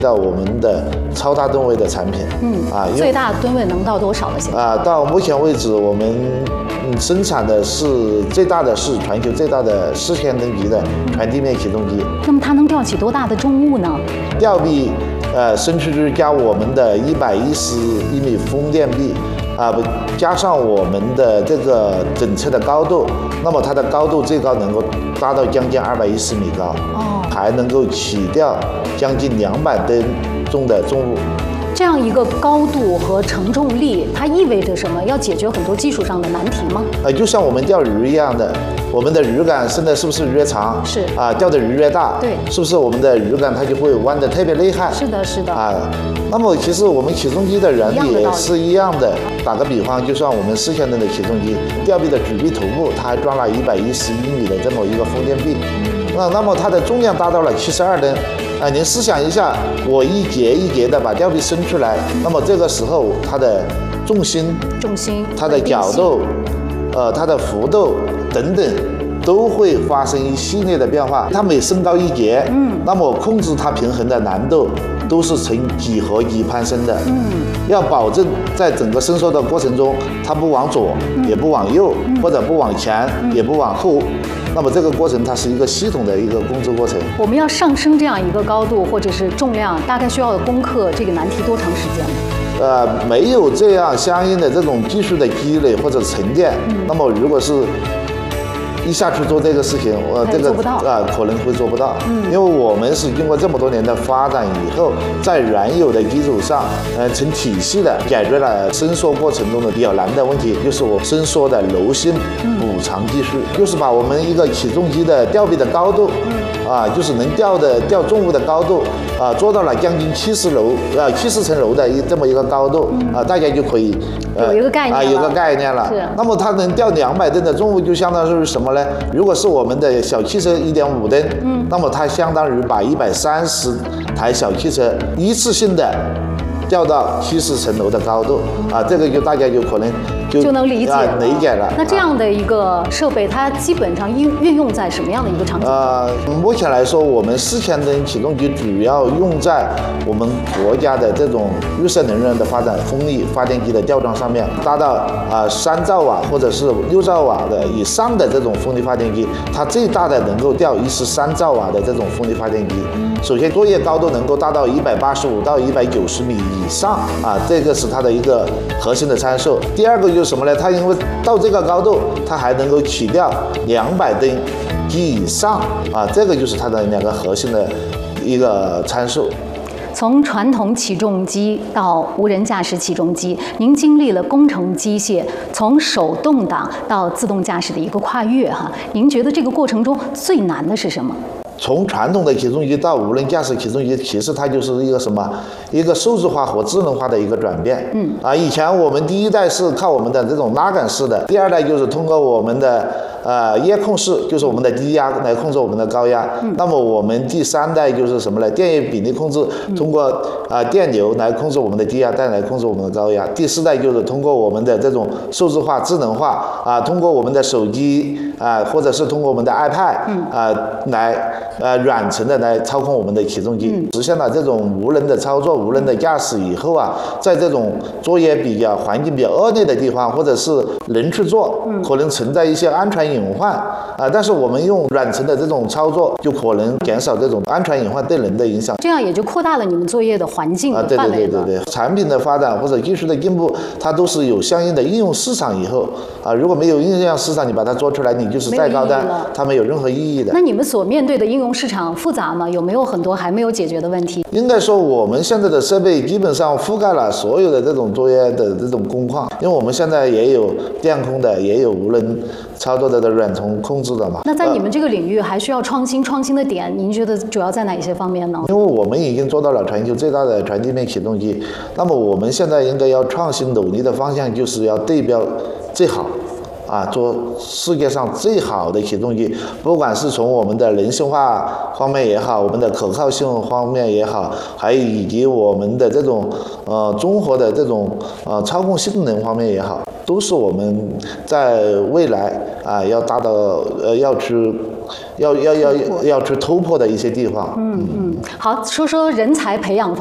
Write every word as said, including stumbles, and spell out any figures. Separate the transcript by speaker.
Speaker 1: 到我们的超大吨位的产品，
Speaker 2: 嗯啊，最大吨位能到多少了？现在
Speaker 1: 啊，到目前为止，我们嗯生产的是最大的是全球最大的四千吨级的全地面起重机。
Speaker 2: 那么它能吊起多大的重物呢？
Speaker 1: 吊臂，呃，伸出去加我们的一百一十一米风电臂，啊，加上我们的这个整车的高度，那么它的高度最高能够达到将近二百一十米高，哦，还能够起吊将近两百吨重的重物。
Speaker 2: 这样一个高度和承重力，它意味着什么？要解决很多技术上的难题吗？
Speaker 1: 呃，就像我们钓鱼一样的，我们的鱼竿伸的是不是越长？
Speaker 2: 是
Speaker 1: 啊，钓的鱼越大，
Speaker 2: 对，
Speaker 1: 是不是我们的鱼竿它就会弯得特别厉害？
Speaker 2: 是的，是的。
Speaker 1: 啊，那么其实我们起重机的原理也是一样的。打个比方，就像我们四千吨的起重机，吊臂的主臂头部，它还装了一百一十一米的这么一个风电臂，那那么它的重量达到了七十二吨。啊，您试想一下，我一节一节的把吊臂伸出来，那么这个时候它的重心、
Speaker 2: 重心、
Speaker 1: 它的角度、呃，它的幅度等等，都会发生一系列的变化。它每升高一节，嗯，那么控制它平衡的难度都是呈几何级攀升的。嗯，要保证在整个伸缩的过程中，它不往左，嗯、也不往右，嗯、或者不往前，嗯、也不往后。那么这个过程它是一个系统的一个控制过程。
Speaker 2: 我们要上升这样一个高度或者是重量，大概需要攻克这个难题多长时间呢？
Speaker 1: 呃，没有这样相应的这种技术的积累或者沉淀，嗯、那么如果是一下去做这个事情，我这个啊、呃、可能会做不到，嗯，因为我们是经过这么多年的发展以后，在原有的基础上，呃，成体系的解决了伸缩过程中的比较难的问题，就是我伸缩的柔性补偿技术，嗯、就是把我们一个起重机的吊臂的高度，嗯，啊，就是能吊的吊重物的高度，啊，做到了将近七十楼啊七十层楼的一这么一个高度，嗯、啊，大家就可以
Speaker 2: 呃有一个概念
Speaker 1: 啊，有个概念了。是。那么它能吊两百吨的重物，就相当于什么？如果是我们的小汽车一点五吨，嗯，那么它相当于把一百三十台小汽车一次性的吊到七十层楼的高度，啊，这个就大家就可能就
Speaker 2: 就能理解了、
Speaker 1: 啊、理解了。
Speaker 2: 那这样的一个设备，它基本上运运用在什么样的一个场景？
Speaker 1: 呃，目前来说，我们四千吨起重机主要用在我们国家的这种绿色能源的发展风力发电机的吊装上面，达到啊三兆瓦或者是六兆瓦的以上的这种风力发电机，它最大的能够吊一十三兆瓦的这种风力发电机。首先，作业高度能够达到一百八十五到一百九十米以上啊，这个是它的一个核心的参数。第二个就是什么呢？它因为到这个高度，它还能够起吊两百吨及以上啊，这个就是它的两个核心的一个参数。
Speaker 2: 从传统起重机到无人驾驶起重机，您经历了工程机械从手动挡到自动驾驶的一个跨越哈，您觉得这个过程中最难的是什么？
Speaker 1: 从传统的起重机到无人驾驶起重机，其实它就是一个什么？一个数字化和智能化的一个转变。嗯啊，以前我们第一代是靠我们的这种拉杆式的，第二代就是通过我们的呃液控式，就是我们的低压来控制我们的高压。嗯、那么我们第三代就是什么呢？电液比例控制，通过啊、呃、电流来控制我们的低压带来控制我们的高压。第四代就是通过我们的这种数字化、智能化啊，通过我们的手机啊，或者是通过我们的 iPad 啊来。呃，远程的来操控我们的起重机，嗯、实现了这种无人的操作、无人的驾驶以后啊，在这种作业比较环境比较恶劣的地方，或者是人去做，嗯、可能存在一些安全隐患啊、呃。但是我们用远程的这种操作，就可能减少这种安全隐患对人的影响。
Speaker 2: 这样也就扩大了你们作业的环境的范围了。啊，对对对对对，
Speaker 1: 产品的发展或者技术的进步，它都是有相应的应用市场以后啊，如果没有应用市场，你把它做出来，你就是再高端，它没有任何意义的。
Speaker 2: 那你们所面对的应用市场复杂吗？有没有很多还没有解决的问题？
Speaker 1: 应该说，我们现在的设备基本上覆盖了所有的这种作业的这种工况，因为我们现在也有电控的，也有无人操作的的软程控制的嘛。
Speaker 2: 那在你们这个领域还需要创新，创新的点，您觉得主要在哪一些方面呢？
Speaker 1: 因为我们已经做到了全球最大的全地面起重机，那么我们现在应该要创新努力的方向就是要对标最好。啊，做世界上最好的起重机，不管是从我们的人性化方面也好，我们的可靠性方面也好，还有以及我们的这种呃综合的这种呃操控性能方面也好， 都是我们在未来啊要达到呃要去要要要要去突破的一些地方。
Speaker 2: 嗯嗯，好，说说人才培养方面。